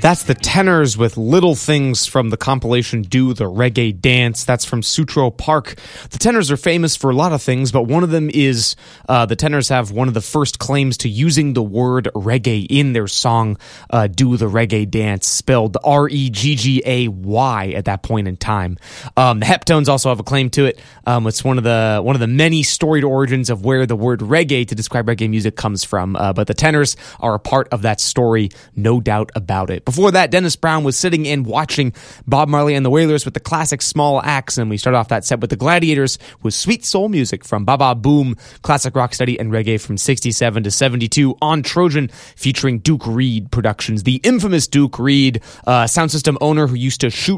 That's the Tenors with Little Things from the compilation Do the Reggae Dance. That's from Sutro Park. The Tenors are famous for a lot of things, but one of them is the Tenors have one of the first claims to using the word reggae in their song Do the Reggae Dance, spelled Reggay at that point in time. The Heptones also have a claim to it. It's one of the many storied origins of where the word reggae to describe reggae music comes from. But the Tenors are a part of that story, no doubt about it. Before that, Dennis Brown was sitting and watching Bob Marley and the Wailers with the classic Small Axe, and we start off that set with the Gladiators with Sweet Soul Music from Baba Boom, classic rocksteady and reggae from 67 to 72 on Trojan, featuring Duke Reed Productions, the infamous Duke Reed, sound system owner who used to shoot